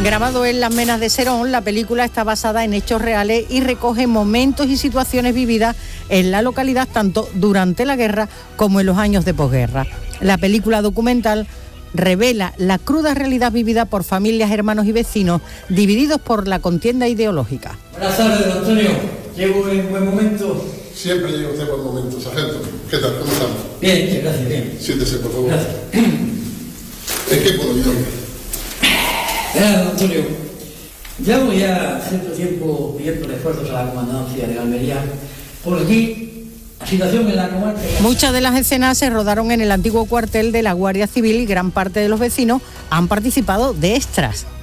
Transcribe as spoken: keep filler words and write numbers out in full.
Grabado en Las Menas de Serón, la película está basada en hechos reales y recoge momentos y situaciones vividas en la localidad tanto durante la guerra como en los años de posguerra. La película documental revela la cruda realidad vivida por familias, hermanos y vecinos divididos por la contienda ideológica. Buenas tardes, don Antonio. ¿Llego en buen momento? Siempre llega usted en buen momento, sargento. ¿Qué tal? ¿Cómo estamos? Bien, gracias, bien. Siéntese, por favor. Gracias. ¿En qué puedo ayudarme? Verá, don Antonio, llevo ya cierto tiempo pidiendo esfuerzos a la comandancia de Almería. Por aquí, la situación en la comarca... Muchas de las escenas se rodaron en el antiguo cuartel de la Guardia Civil y gran parte de los vecinos han participado de extras.